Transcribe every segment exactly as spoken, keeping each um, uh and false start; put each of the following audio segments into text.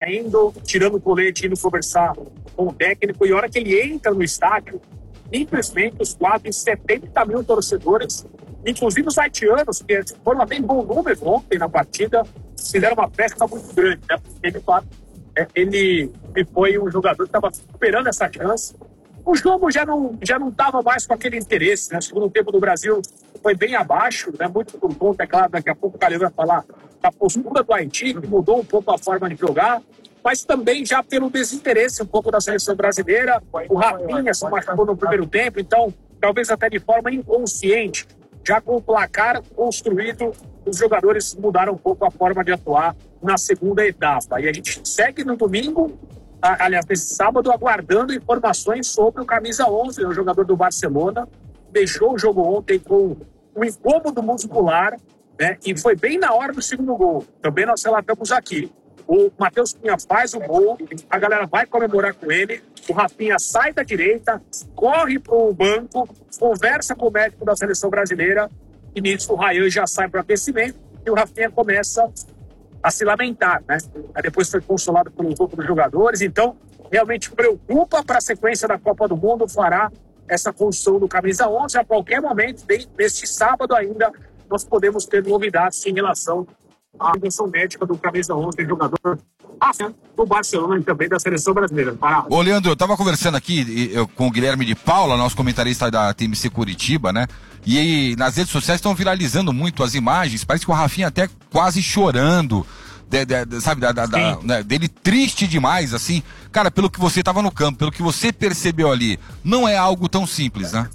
saindo, tirando o colete, indo conversar com o técnico, e a hora que ele entra no estádio, simplesmente os quadros, setenta mil torcedores, inclusive os haitianos, que foram até em bom número ontem na partida, fizeram uma festa muito grande, né? Porque, de fato, ele, ele foi um jogador que estava superando essa chance. O jogo já não já não estava mais com aquele interesse, né? O segundo tempo do Brasil foi bem abaixo, né? Muito por conta, é claro, daqui a pouco o Calil vai falar da postura do Haiti, que mudou um pouco a forma de jogar, mas também já pelo desinteresse um pouco da seleção brasileira. O Rafinha se machucou no primeiro tempo, então talvez até de forma inconsciente, já com o placar construído, os jogadores mudaram um pouco a forma de atuar na segunda etapa. E a gente segue no domingo, aliás, nesse sábado, aguardando informações sobre o camisa onze, o jogador do Barcelona. Deixou o jogo ontem com um incômodo muscular, né? E foi bem na hora do segundo gol. Também nós relatamos aqui. O Matheus Cunha faz o gol, a galera vai comemorar com ele, o Rafinha sai da direita, corre para o banco, conversa com o médico da seleção brasileira, e nisso o Ryan já sai para o aquecimento e o Rafinha começa a se lamentar, né? Aí depois foi consolado pelos outros jogadores, então realmente preocupa para a sequência da Copa do Mundo, fará essa função do camisa onze. A qualquer momento, neste sábado ainda, nós podemos ter novidades em relação à atenção médica do camisa onze, jogador do Barcelona e também da seleção brasileira. Pará. Ô, Leandro, eu tava conversando aqui eu, com o Guilherme de Paula, nosso comentarista da T M C Curitiba, né? E aí, nas redes sociais estão viralizando muito as imagens, parece que o Rafinha até quase chorando, de, de, de, sabe, da, da, da, né, dele triste demais, assim. Cara, pelo que você tava no campo, pelo que você percebeu ali, não é algo tão simples, né?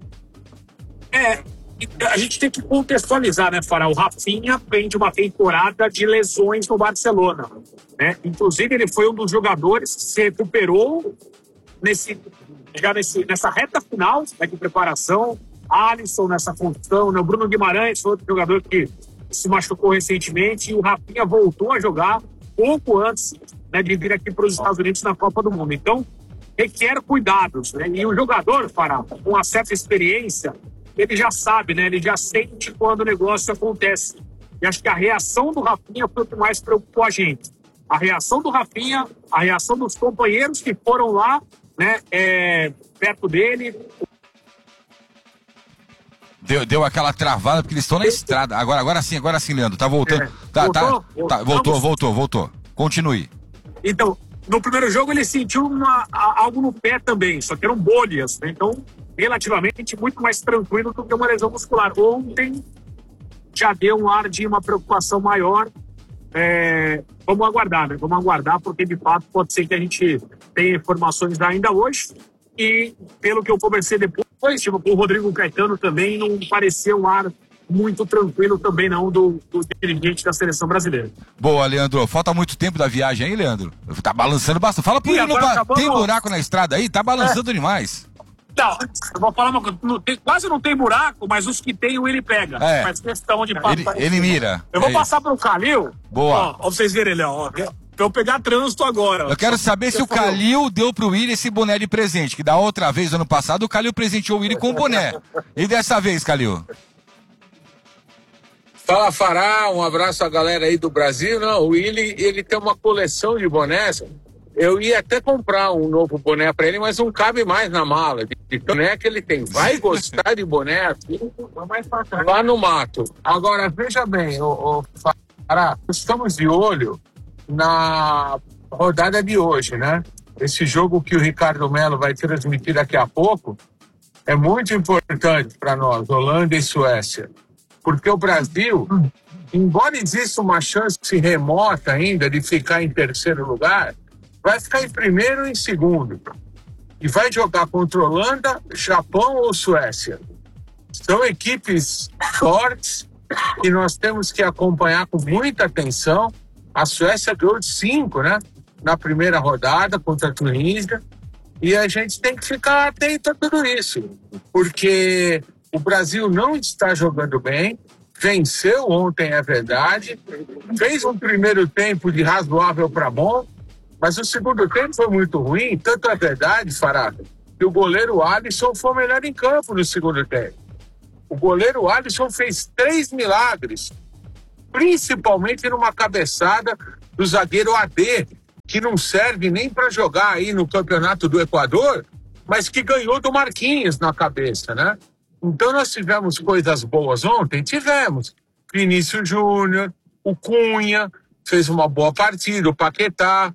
É, a gente tem que contextualizar, né, Fará? O Rafinha vem de uma temporada de lesões no Barcelona, né? Inclusive, ele foi um dos jogadores que se recuperou nesse, já nesse, nessa reta final, né, de preparação. Alisson nessa função, né? O Bruno Guimarães foi outro jogador que se machucou recentemente, e o Rafinha voltou a jogar pouco antes, né, de vir aqui para os Estados Unidos na Copa do Mundo. Então, requer cuidados, né? E o jogador, Fará, com uma certa experiência, ele já sabe, né? Ele já sente quando o negócio acontece. E acho que a reação do Rafinha foi o que mais preocupou a gente. A reação do Rafinha, a reação dos companheiros que foram lá, né, é, perto dele. Deu, deu aquela travada porque eles estão na estrada. Agora, agora sim, agora sim, Leandro. Tá voltando. É. Tá, voltou? Tá, tá, voltou, voltou, voltou. Continue. Então, no primeiro jogo ele sentiu uma, algo no pé também, só que eram bolhas, né? Então, relativamente muito mais tranquilo do que uma lesão muscular. Ontem já deu um ar de uma preocupação maior. É, vamos aguardar, né? Vamos aguardar, porque de fato pode ser que a gente tenha informações ainda hoje. E pelo que eu conversei depois, tipo, o Rodrigo Caetano também não parecia um ar muito tranquilo também não do, do dirigente da seleção brasileira. Boa, Leandro. Falta muito tempo da viagem aí, Leandro? Tá balançando bastante. Fala por ele, não ba... tem buraco na estrada aí? Tá balançando é. demais. Não, eu vou falar uma coisa. Não tem, quase não tem buraco, mas os que tem, ele pega. É. Faz questão de passar. Ele, ele mira. Eu vou é passar pro Calil. Boa. Ó, pra vocês verem ele, ó. Pra eu pegar trânsito agora. Eu quero saber se o Calil deu pro Willi esse boné de presente, que da outra vez, ano passado, o Calil presenteou o Willi com o boné. E dessa vez, Calil? Fala, Fará, um abraço à galera aí do Brasil. Não, o Willi, ele tem uma coleção de bonés. Eu ia até comprar um novo boné pra ele, mas não cabe mais na mala. De boné que ele tem. Vai gostar de boné assim? Lá no mato. Agora, veja bem, ô, ô, Fará, estamos de olho na rodada de hoje, né? Esse jogo que o Ricardo Melo vai transmitir daqui a pouco é muito importante para nós, Holanda e Suécia. Porque o Brasil, embora exista uma chance remota ainda de ficar em terceiro lugar, vai ficar em primeiro e em segundo. E vai jogar contra Holanda, Japão ou Suécia. São equipes fortes que nós temos que acompanhar com muita atenção. A Suécia ganhou de cinco, né? Na primeira rodada contra a Tunísia. E a gente tem que ficar atento a tudo isso. Porque o Brasil não está jogando bem. Venceu ontem, é verdade. Fez um primeiro tempo de razoável para bom. Mas o segundo tempo foi muito ruim. Tanto é verdade, Fará, que o goleiro Alisson foi o melhor em campo no segundo tempo. O goleiro Alisson fez três milagres. Principalmente numa cabeçada do zagueiro A D, que não serve nem para jogar aí no Campeonato do Equador, mas que ganhou do Marquinhos na cabeça, né? Então nós tivemos coisas boas ontem, tivemos. Vinícius Júnior, o Cunha fez uma boa partida, o Paquetá.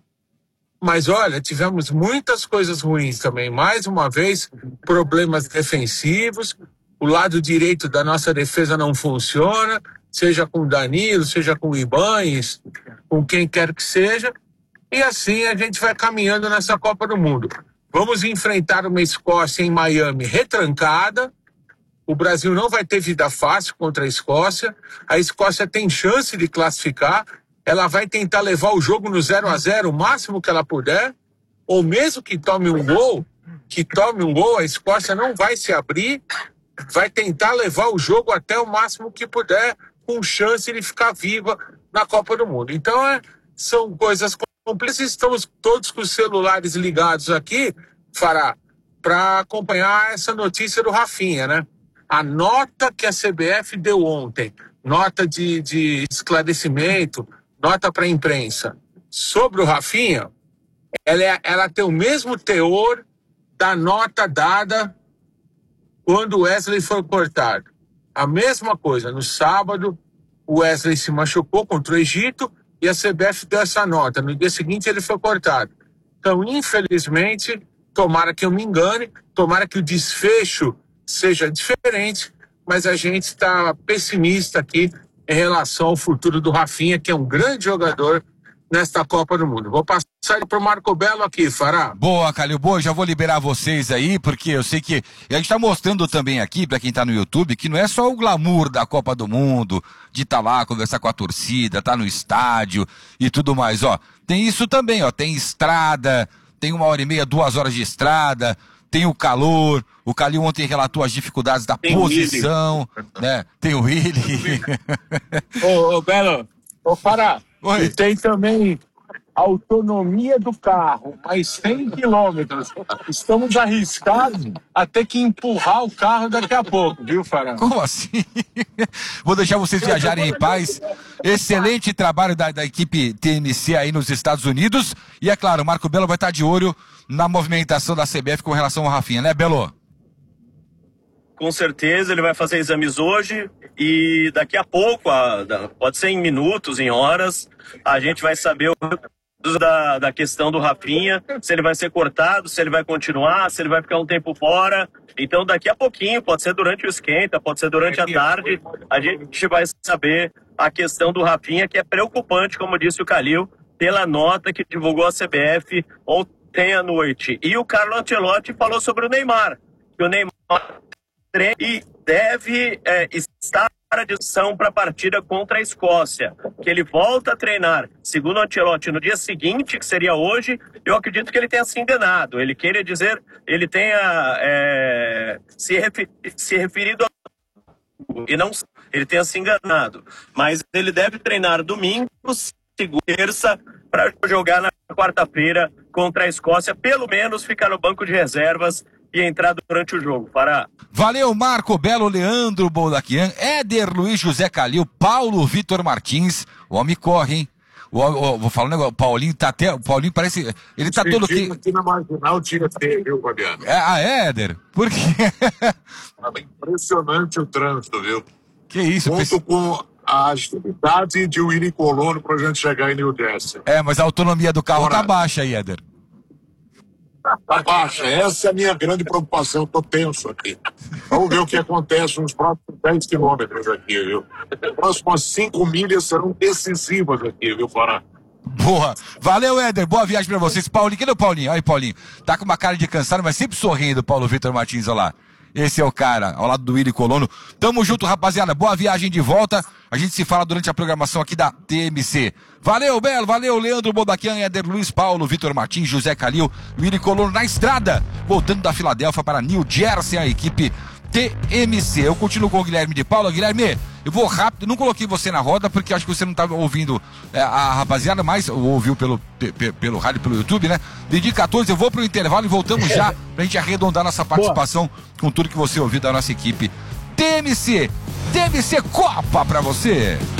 Mas olha, tivemos muitas coisas ruins também. Mais uma vez, problemas defensivos. O lado direito da nossa defesa não funciona, seja com o Danilo, seja com o Ibañez, com quem quer que seja. E assim a gente vai caminhando nessa Copa do Mundo. Vamos enfrentar uma Escócia em Miami retrancada. O Brasil não vai ter vida fácil contra a Escócia. A Escócia tem chance de classificar. Ela vai tentar levar o jogo no zero a zero o máximo que ela puder. Ou mesmo que tome um gol, que tome um gol, a Escócia não vai se abrir. Vai tentar levar o jogo até o máximo que puder, com chance de ficar viva na Copa do Mundo. Então, é, são coisas complexas. Estamos todos com os celulares ligados aqui, Fará, para acompanhar essa notícia do Rafinha, né? A nota que a C B F deu ontem, nota de, de esclarecimento, nota para a imprensa, sobre o Rafinha, ela, é, ela tem o mesmo teor da nota dada quando o Wesley foi cortado. A mesma coisa, no sábado, o Wesley se machucou contra o Egito e a C B F deu essa nota. No dia seguinte, ele foi cortado. Então, infelizmente, tomara que eu me engane, tomara que o desfecho seja diferente, mas a gente está pessimista aqui em relação ao futuro do Rafinha, que é um grande jogador nesta Copa do Mundo. Vou passar para o Marco Belo aqui, Fará. Boa, Calil, boa, já vou liberar vocês aí, porque eu sei que a gente está mostrando também aqui, para quem está no YouTube, que não é só o glamour da Copa do Mundo, de estar tá lá, conversar com a torcida, estar tá no estádio e tudo mais, ó. Tem isso também, ó, tem estrada, tem uma hora e meia, duas horas de estrada, tem o calor, o Calil ontem relatou as dificuldades da tem posição, né? Tem o Willi. Ô, ô, Belo, ô, Fará, Oi. E tem também a autonomia do carro, mais cem quilômetros. Estamos arriscados a ter que empurrar o carro daqui a pouco, viu, Fará? Como assim? Vou deixar vocês viajarem em paz. Excelente trabalho da, da equipe T M C aí nos Estados Unidos. E é claro, o Marco Belo vai estar de olho na movimentação da C B F com relação ao Rafinha, né, Belo? Com certeza, ele vai fazer exames hoje e daqui a pouco, pode ser em minutos, em horas, a gente vai saber o da, da questão do Rafinha, se ele vai ser cortado, se ele vai continuar, se ele vai ficar um tempo fora. Então, daqui a pouquinho, pode ser durante o esquenta, pode ser durante a tarde, a gente vai saber a questão do Rafinha, que é preocupante, como disse o Calil, pela nota que divulgou a C B F ontem à noite. E o Carlo Ancelotti falou sobre o Neymar, que o Neymar e deve é, estar à disposição para a partida contra a Escócia, que ele volta a treinar, segundo o Ancelotti, no dia seguinte, que seria hoje. Eu acredito que ele tenha se enganado, ele queria dizer, ele tenha é, se, refer, se referido a e não, ele tenha se enganado, mas ele deve treinar domingo, segunda, terça, para jogar na quarta-feira contra a Escócia, pelo menos ficar no banco de reservas e entrar durante o jogo. Para... Valeu, Marco Belo, Leandro Boldaquian, Éder Luiz José Calil, Paulo Vitor Martins. O homem corre, hein? O, o, vou falar um negócio, o Paulinho tá até. O Paulinho parece. Ele tá todo aqui. Aqui na marginal tira T, viu, Fabiano? É, ah, é, Éder? Por quê? É impressionante o trânsito, viu? Que isso, Junto pessoal... com a atividade de Willy Colón pra gente chegar em New Jersey. É, mas a autonomia do carro Bora. Tá baixa aí, Éder. Tá baixa, essa é a minha grande preocupação, eu tô tenso aqui. Vamos ver o que acontece nos próximos dez quilômetros aqui, viu? As próximas cinco milhas serão decisivas aqui, viu, Fará? Boa, valeu, Éder, boa viagem pra vocês. Paulinho, cadê o Paulinho? Aí, Paulinho, tá com uma cara de cansado, mas sempre sorrindo, Paulo Vitor Martins, olha lá. Esse é o cara, ao lado do Willy Colono. Tamo junto, rapaziada. Boa viagem de volta. A gente se fala durante a programação aqui da T M C. Valeu, Belo. Valeu, Leandro Boldaquian, Éder Luiz, Paulo, Vitor Martins, José Calil, Willy Colono na estrada. Voltando da Filadélfia para New Jersey, a equipe T M C. Eu continuo com o Guilherme de Paula. Guilherme, eu vou rápido. Não coloquei você na roda porque acho que você não estava ouvindo é, a rapaziada, mas ouviu pelo, pe, pelo rádio, pelo YouTube, né? De quatorze, eu vou pro intervalo e voltamos já pra gente arredondar nossa participação Boa. Com tudo que você ouviu da nossa equipe T M C. T M C Copa pra você.